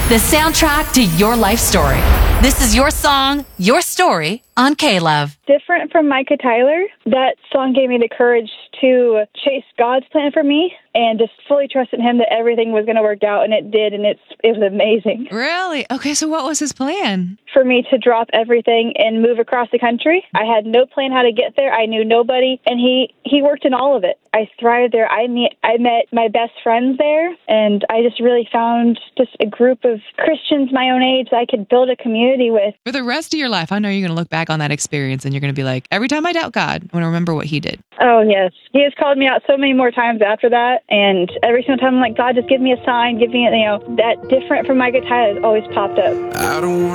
the soundtrack to your life story. This is your song, your story on K-Love. Different from Micah Tyler, that song gave me the courage to chase God's plan for me and just fully trust in Him that everything was going to work out, and it did, and it was amazing. Really? Okay, so what was His plan? For me to drop everything and move across the country. I had no plan how to get there. I knew nobody, and He worked in all of it. I thrived there. I met my best friends there, and I just really found just a group of Christians my own age that I could build a community with. For the rest of your life, I know you're going to look back on that experience and you're going to be like, every time I doubt God, I want to remember what He did. Oh, yes. He has called me out so many more times after that, and every single time I'm like, God, just give me a sign, give me, that different from Micah Tyler has always popped up. I don't want